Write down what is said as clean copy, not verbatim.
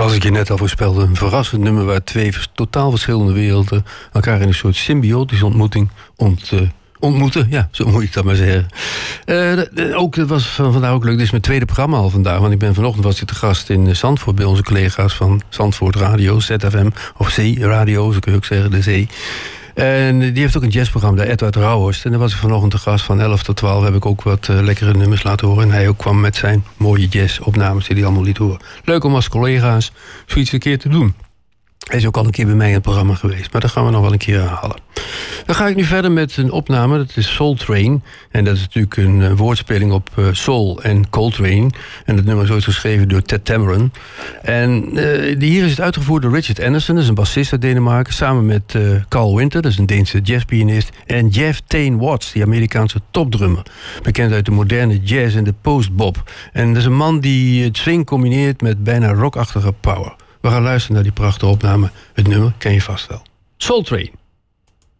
Zoals ik je net al voorspelde, een verrassend nummer waar twee totaal verschillende werelden elkaar in een soort symbiotische ontmoeting ontmoeten. Ja, zo moet ik dat maar zeggen. Dat was vandaag ook leuk. Dit is mijn tweede programma al vandaag. Want vanochtend was ik te gast in Zandvoort bij onze collega's van Zandvoort Radio, ZFM, of C-Radio, zo kun je ook zeggen, de Zee. En die heeft ook een jazzprogramma, de Edward Rauhorst. En daar was ik vanochtend te gast van 11 tot 12. Heb ik ook wat lekkere nummers laten horen. En hij ook kwam met zijn mooie jazzopnames die hij allemaal liet horen. Leuk om als collega's zoiets een keer te doen. Hij is ook al een keer bij mij in het programma geweest. Maar dat gaan we nog wel een keer herhalen. Dan ga ik nu verder met een opname. Dat is Soul Train. En dat is natuurlijk een woordspeling op Soul en Coltrane. En dat nummer is ooit geschreven door Ted Tameron. En hier is het uitgevoerd door Richard Anderson. Dat is een bassist uit Denemarken. Samen met Carl Winter. Dat is een Deense jazzpianist. En Jeff Tain Watts, die Amerikaanse topdrummer. Bekend uit de moderne jazz en de post-bop. En dat is een man die het swing combineert met bijna rockachtige power. We gaan luisteren naar die prachtige opname. Het nummer ken je vast wel. Soul Train.